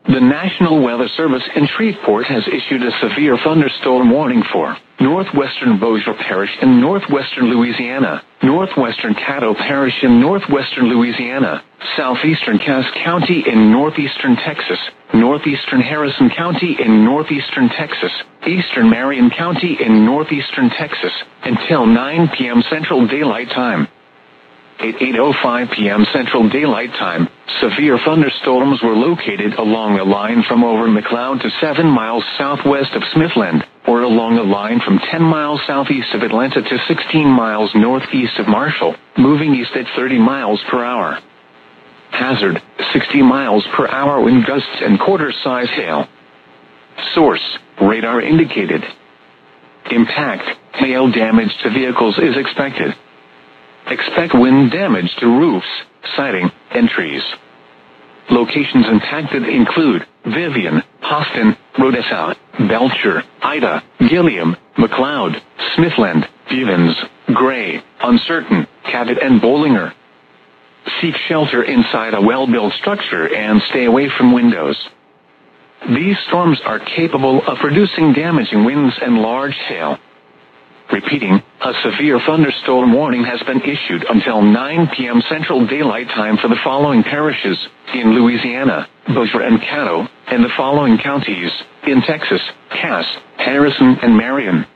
The National Weather Service in Shreveport has issued a severe thunderstorm warning for northwestern Bossier Parish in northwestern Louisiana, northwestern Caddo Parish in northwestern Louisiana, southeastern Cass County in northeastern Texas, northeastern Harrison County in northeastern Texas, eastern Marion County in northeastern Texas, until 9 p.m. Central Daylight Time. At 8:05 p.m. Central Daylight Time, severe thunderstorms were located along a line from over McLeod to 7 miles southwest of Smithland, or along a line from 10 miles southeast of Atlanta to 16 miles northeast of Marshall, moving east at 30 miles per hour. Hazard, 60 miles per hour wind gusts and quarter-size hail. Source, radar indicated. Impact, hail damage to vehicles is expected. Expect wind damage to roofs, siding, and trees. Locations impacted include Vivian, Austin, Rodessa, Belcher, Ida, Gilliam, McLeod, Smithland, Evans, Gray, Uncertain, Cabot, and Bollinger. Seek shelter inside a well-built structure and stay away from windows. These storms are capable of producing damaging winds and large hail. Repeating, a severe thunderstorm warning has been issued until 9 p.m. Central Daylight Time for the following parishes in Louisiana, Bossier and Caddo, and the following counties in Texas, Cass, Harrison, and Marion.